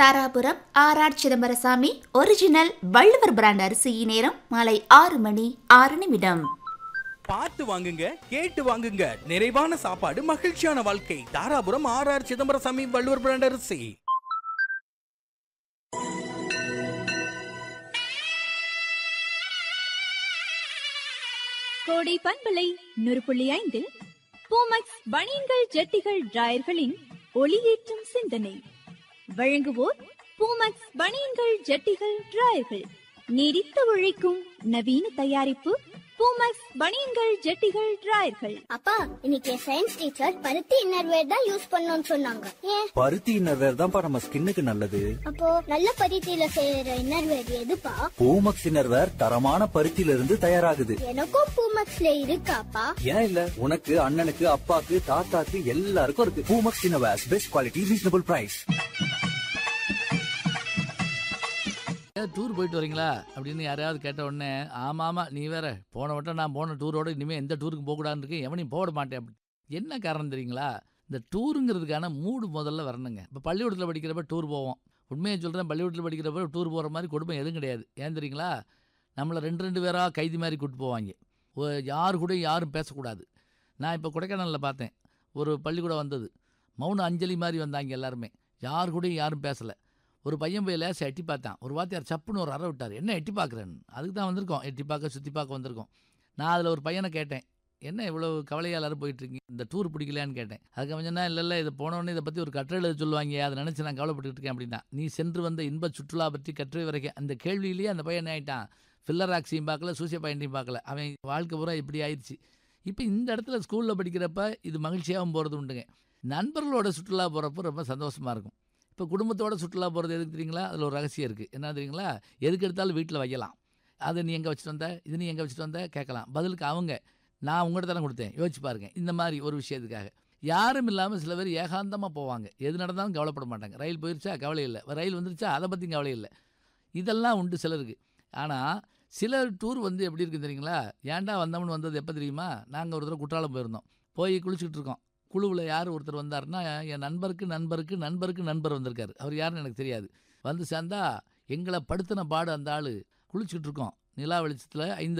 Dharapuram R Chidambarasamy original Valluvar brand அரிசி. நேரம் மாலை 6 மணி 6 நிமிடம். பார்த்து வாங்குங்க, கேட்டு வாங்குங்க. நிறைவான சாப்பாடு, மகிழ்ச்சியான வாழ்க்கை. தாராபுரம் ஆர் சிதம்பரசாமி வள்ளுவர் பிராண்ட் அரிசி. கோடை பண்பலை 100.5 பூமக்ஸ் பனியன்கள் ஜட்டிகள் டிராயர்களின் ஒளியேற்றும் சிந்தனை வழங்குவோர் பூமக்ஸ் பனியன்கள் ஜட்டிகள் டிராயர்கள். நீடித்து உழைக்கும் நவீன தயாரிப்பு பூமக்ஸ் பனியன்கள் ஜட்டிகள் டிராயர்கள். அப்பா, இன்னைக்கு சயின்ஸ் டீச்சர் பருத்தி இன்னர்வேர் தான் யூஸ் பண்ணணும்னு சொன்னாங்க. ஏன்? பருத்தி இன்னர்வேர் தான்ப்பா நம்ம ஸ்கின்னுக்கு நல்லது. அப்போ நல்ல பருத்தியில செய்யற இன்னர்வேர் எதுப்பா? பூமக்ஸ் இன்னர்வேர் தரமான பருத்தியில இருந்து தயாராகுது. எனக்கும் பூமக்ஸ்ல இருக்காப்பா? ஏன் இல்ல, உனக்கு, அண்ணனுக்கு, அப்பாக்கு, தாத்தாக்கு எல்லாருக்கும் இருக்கு. Poomex innerwear, best quality, reasonable price. Tour போயிட்டு வரீங்களா அப்படின்னு யாரையாவது கேட்ட உடனே, ஆமாம் நீ வேற, போன வட்டம் நான் போன டூரோட இனிமேல் எந்த டூருக்கு போகக்கூடாதுன்னு இருக்கேன், எவனையும் போட மாட்டேன் அப்படி. என்ன காரணம் தெரியுங்களா? இந்த டூருங்கிறதுக்கான மூடு முதல்ல வரணுங்க. இப்போ பள்ளிக்கூடத்தில் படிக்கிறப்ப டூர் போவோம். உண்மையை சொல்கிறேன், பள்ளிக்கூடத்தில் படிக்கிறப்ப டூர் போகிற மாதிரி கொடுமை எதுவும் கிடையாது. ஏன் தெரியுங்களா? நம்மளை ரெண்டு பேராக கைதி மாதிரி கூப்பிட்டு போவாங்க. யாரு கூட யாரும் பேசக்கூடாது. நான் இப்போ கொடைக்கானலில் பார்த்தேன், ஒரு பள்ளிக்கூடம் வந்தது. மௌன அஞ்சலி மாதிரி வந்தாங்க எல்லாருமே. யாரு கூடயும் யாரும் பேசலை. ஒரு பையன் போய் லேசை எட்டி பார்த்தான். ஒரு வாத்தியார் சப்புன்னு ஒரு அறை விட்டார். என்ன எட்டி பார்க்குறேன்னு? அதுக்கு தான் வந்திருக்கோம், எட்டி பார்க்க சுற்றி பார்க்க வந்திருக்கோம். நான் அதில் ஒரு பையனை கேட்டேன், என்ன இவ்வளோ கவலையாக எல்லாரும் போயிட்டுருக்கீங்க, இந்த டூர் பிடிக்கலையான்னு கேட்டேன். அதுக்கு அவன் சொன்னா, இல்லை இதை போனோடனே இதை பற்றி ஒரு கட்டுரை எழுத சொல்லுவாங்க, அதை நினச்சி நான் கவலைப்பட்டுக்கிட்டு இருக்கேன் அப்படின்னா. நீ சென்று வந்த இன்ப சுற்றுலா பற்றி கட்டுரை வரைக்கும் அந்த கேள்வியிலேயே அந்த பையன் என்ன ஆகிட்டான், ஃபில்லர் ஆக்சியும் பார்க்கல, சூசிய பாயிண்டையும் பார்க்கல. அவன் வாழ்க்கை பூரா இப்படி ஆயிடுச்சு. இப்போ இந்த இடத்துல ஸ்கூலில் படிக்கிறப்ப இது மகிழ்ச்சியாகவும் போகிறது உண்டுங்க. நண்பர்களோட சுற்றுலா போகிறப்போ ரொம்ப சந்தோஷமாக இருக்கும். இப்போ குடும்பத்தோட சுற்றுலா போகிறது எதுக்கு தெரியுங்களா? அதில் ஒரு ரகசியம் இருக்குது. என்ன தெரியுங்களா? எதுக்கு எடுத்தாலும் வீட்டில் வைக்கலாம். அதை நீ எங்கே வச்சுட்டு வந்த, இது நீ எங்கே வச்சுட்டு வந்த கேட்கலாம். பதிலுக்கு அவங்க, நான் உங்கள்கிட்ட தானே கொடுத்தேன், யோசிச்சு பாருங்க. இந்த மாதிரி ஒரு விஷயத்துக்காக யாரும் இல்லாமல் சில பேர் ஏகாந்தமாக போவாங்க. எது நடந்தாலும் கவலைப்பட மாட்டாங்க. ரயில் போயிடுச்சா கவலை இல்லை, ரயில் வந்துருச்சா அதை பற்றியும் கவலை இல்லை. இதெல்லாம் உண்டு சிலருக்கு. ஆனால் சில டூர் வந்து எப்படி இருக்குது தெரியுங்களா? ஏன்டா வந்தோம்னு வந்தது எப்போ தெரியுமா? நாங்கள் ஒரு தடவை குற்றாலம் போயிருந்தோம். போய் குளிச்சுக்கிட்டு இருக்கோம். குழுவில் யார் ஒருத்தர் வந்தார்னா, என் நண்பருக்கு நண்பருக்கு நண்பருக்கு நண்பர் வந்திருக்காரு. அவர் யாருன்னு எனக்கு தெரியாது. வந்து சேர்ந்தா எங்களை படுத்தின பாடு அந்த ஆள். குளிச்சுக்கிட்டு இருக்கோம் நிலா வெளிச்சத்தில்.